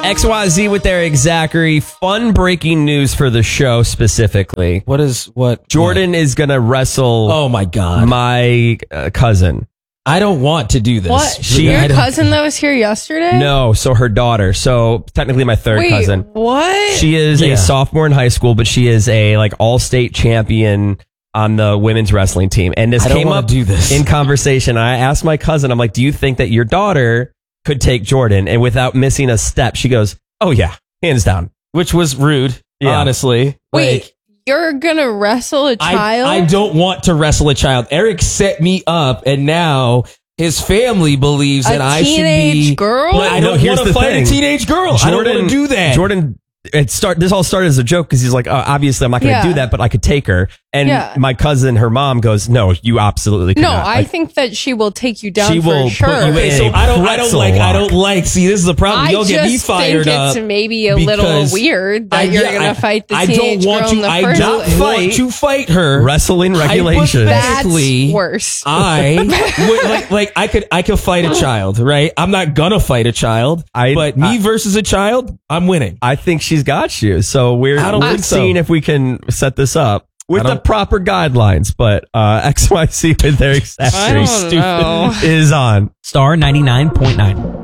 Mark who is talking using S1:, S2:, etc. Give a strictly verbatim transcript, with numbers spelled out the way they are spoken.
S1: X Y Z with Eric Zachary. Fun breaking news for the show specifically.
S2: What is what?
S1: Jordan what? is going to wrestle.
S2: Oh my God.
S1: My uh, cousin.
S2: I don't want to do this.
S3: What?
S1: She,
S3: Your cousin that was here yesterday?
S1: No, so her daughter. So technically my third
S3: Wait,
S1: cousin.
S3: What?
S1: She is
S2: Yeah.
S1: a sophomore in high school, but she is a like all-state champion on the women's wrestling team. And this
S2: I don't
S1: came
S2: wanna
S1: up
S2: do this.
S1: in conversation. I asked my cousin, I'm like, do you think that your daughter could take Jordan? And without missing a step, she goes, oh yeah, hands down.
S2: Which was rude,
S1: Yeah.
S2: honestly.
S3: Wait,
S2: Like,
S3: you're gonna wrestle a
S2: I,
S3: child?
S2: I don't want to wrestle a child. Eric set me up, and now his family believes
S3: A
S2: that I should
S3: teenage
S2: be.
S3: girl?
S2: But I
S1: No,
S2: don't
S1: here's
S2: want
S1: the
S2: to fight
S1: thing.
S2: a teenage girl. I don't want to do that.
S1: Jordan, it start. This all started as a joke because he's like, oh, obviously I'm not going to
S3: Yeah.
S1: do that, but I could take her. And
S3: Yeah.
S1: my cousin, her mom goes, no, you absolutely
S3: No,
S1: cannot.
S3: I
S1: Like,
S3: think that she will take you down
S1: She
S3: for
S1: will put
S3: sure.
S1: you
S2: Okay,
S1: in
S2: so
S1: a
S2: I don't. I don't
S1: pretzel
S2: like. I
S1: lock.
S2: don't like. See, this is the problem.
S3: I
S2: You'll
S3: just
S2: get me fired
S3: think
S2: up.
S3: it's maybe a little
S2: because
S3: weird that
S2: I-
S3: you're
S2: yeah,
S3: gonna
S2: I-
S3: fight the
S2: I
S3: teenage
S2: don't want
S3: girl
S2: to.
S3: in the
S2: I
S3: first
S2: don't
S3: place.
S2: want to fight her.
S1: Wrestling regulations.
S2: Hypothetically,
S3: That's worse.
S2: I would like. Like I could. I could fight a child, right? I'm not gonna fight a child.
S1: I-
S2: but me
S1: I-
S2: versus a child, I'm winning.
S1: I think she's got you. So we're,
S2: I don't
S1: we're
S2: think so.
S1: seeing if we can set this up with
S2: I
S1: the
S2: don't-
S1: proper guidelines. But uh, X Y Z with Eric
S3: I
S1: Zachary
S3: don't know.
S1: is on.
S4: Star ninety-nine point nine.